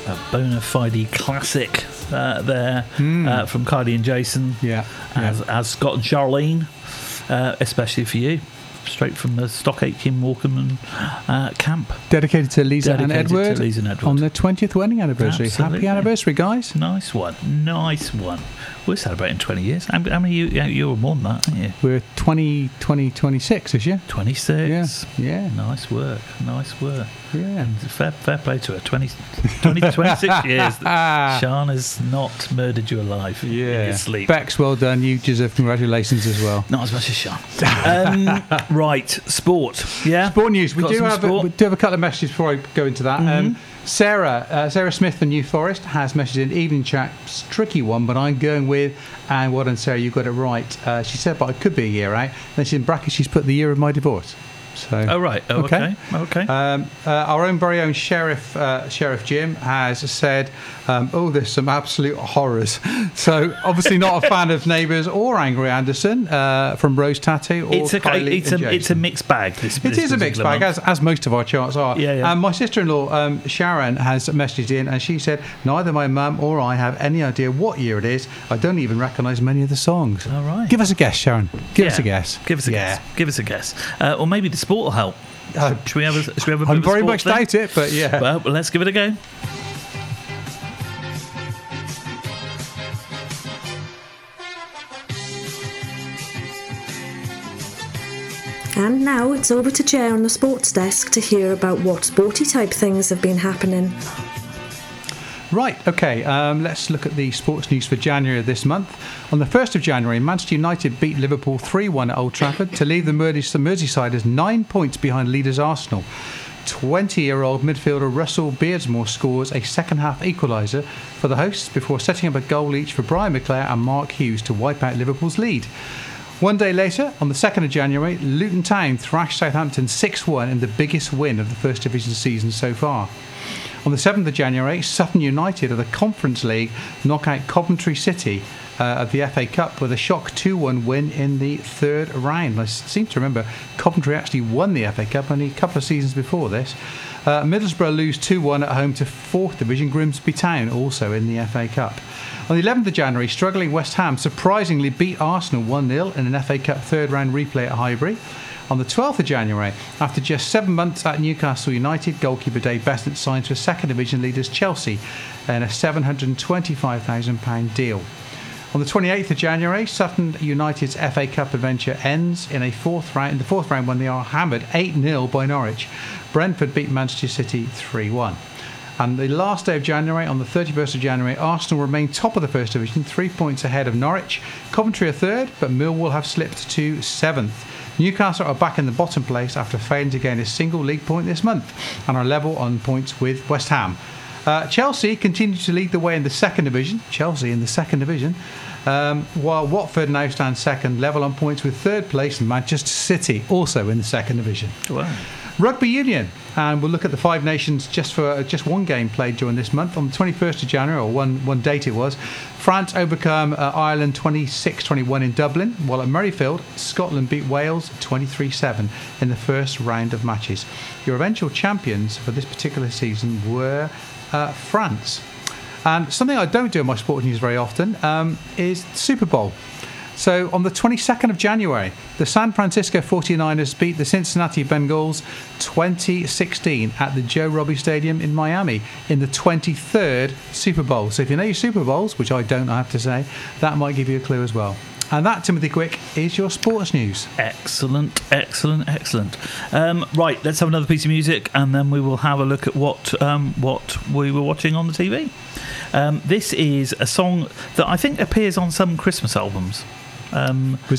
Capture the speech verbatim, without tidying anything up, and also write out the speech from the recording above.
a bona fide classic uh, there mm. uh, from Kylie and Jason. Yeah, as, yeah. as Scott and Charlene, uh, especially for you. Straight from the Stock Aitken Walkerman uh, camp. Dedicated to Lisa Dedicated and Edward to Lisa and Edward. on their twentieth wedding anniversary. Absolutely. Happy anniversary, guys. Nice one. Nice one. We're celebrating twenty years. How, how many you, you were more than that, aren't you? We're twenty, twenty, twenty-six this year. twenty-six. Yeah. Yeah. Nice work. Nice work. Yeah. And fair, fair play to her. twenty, twenty, twenty-six years. Sean has not murdered you alive Yeah. in your sleep. Bex, well done. You deserve congratulations as well. Not as much as Sean. Um, right. Sport. Yeah. Sport news. We Got do some have a, sport? we do have a couple of messages before I go into that. Mm-hmm. Um, Sarah, uh, Sarah Smith from New Forest has messaged in evening chaps, tricky one, but I'm going with, and well done, Sarah, you got it right. Uh, she said, but I could be a year out. Then she's in brackets, she's put the year of my divorce. So, oh right. Oh, okay. Okay. Um, uh, our own very own Sheriff uh, Sheriff Jim has said, um, "Oh, there's some absolute horrors." So obviously not a fan of Neighbours or Angry Anderson uh, from Rose Tattoo. Or It's a Kylie it's and a it's a Jason. mixed bag. This, It this is a mixed particular bag, month. as, as most of our charts are. Yeah, yeah. And my sister-in-law, um, Sharon, has messaged in, and she said, neither my mum or I have any idea what year it is. I don't even recognise many of the songs. All right. Give us a guess, Sharon. Give Yeah. us a guess. Give us a Yeah. guess. Give us a guess. Uh, or maybe the sport will help. Uh, Should we have a, should we have a bit I'm of a very sport much thing? doubt it, but yeah. Well, well, let's give it a go. And now it's over to Jay on the sports desk to hear about what sporty type things have been happening. Right, okay, um, let's look at the sports news for January of this month. On the first of January, Manchester United beat Liverpool three one at Old Trafford to leave the Merseys- Merseysiders nine points behind leaders Arsenal. twenty-year-old midfielder Russell Beardsmore scores a second-half equaliser for the hosts before setting up a goal each for Brian McClare and Mark Hughes to wipe out Liverpool's lead. One day later, on the second of January, Luton Town thrashed Southampton six one in the biggest win of the First Division season so far. On the seventh of January, Sutton United of the Conference League knock out Coventry City uh, of the F A Cup with a shock two one win in the third round. I seem to remember Coventry actually won the F A Cup only a couple of seasons before this. Uh, Middlesbrough lose two one at home to fourth Division Grimsby Town, also in the F A Cup. On the eleventh of January, struggling West Ham surprisingly beat Arsenal one nil in an F A Cup third round replay at Highbury. On the twelfth of January, after just seven months at Newcastle United, goalkeeper Dave Besant signs for second division leaders Chelsea in a seven hundred twenty-five thousand pounds deal. On the twenty-eighth of January, Sutton United's F A Cup adventure ends in a fourth round. In the fourth round, when they are hammered eight nil by Norwich. Brentford beat Manchester City three one. And the last day of January, on the thirty-first of January, Arsenal remain top of the First Division, three points ahead of Norwich. Coventry are third, but Millwall have slipped to seventh. Newcastle are back in the bottom place after failing to gain a single league point this month and are level on points with West Ham. Uh, Chelsea continue to lead the way in the second division. Chelsea in the second division. Um, while Watford now stand second, level on points with third place Manchester City, also in the second division. Wow. Rugby Union, and we'll look at the Five Nations just for uh, just one game played during this month. On the twenty-first of January, or one, one date it was, France overcome uh, Ireland twenty-six twenty-one in Dublin, while at Murrayfield, Scotland beat Wales twenty-three seven in the first round of matches. Your eventual champions for this particular season were uh, France. And something I don't do in my sport news very often um, is Super Bowl. So on the twenty-second of January, the San Francisco forty-niners beat the Cincinnati Bengals twenty sixteen at the Joe Robbie Stadium in Miami in the twenty-third Super Bowl. So if you know your Super Bowls, which I don't, I have to say, that might give you a clue as well. And that, Timothy Quick, is your sports news. Excellent, excellent, excellent. Um, right, let's have another piece of music, and then we will have a look at what um, what we were watching on the T V. Um, this is a song that I think appears on some Christmas albums. Um, Was